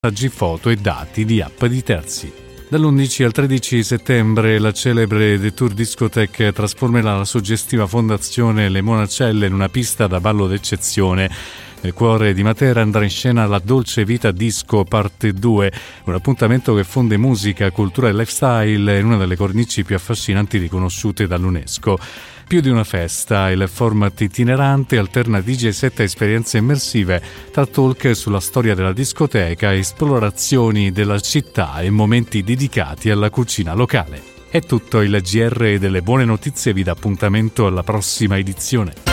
foto e dati di app di terzi. Dall'11 al 13 settembre la celebre The Tour Discotheque trasformerà la suggestiva fondazione Le Monacelle in una pista da ballo d'eccezione. Nel cuore di Matera andrà in scena la Dolce Vita Disco Parte 2, un appuntamento che fonde musica, cultura e lifestyle in una delle cornici più affascinanti riconosciute dall'UNESCO. Più di una festa, il format itinerante alterna DJ set a esperienze immersive tra talk sulla storia della discoteca, esplorazioni della città e momenti dedicati alla cucina locale. È tutto, il GR delle buone notizie vi dà appuntamento alla prossima edizione.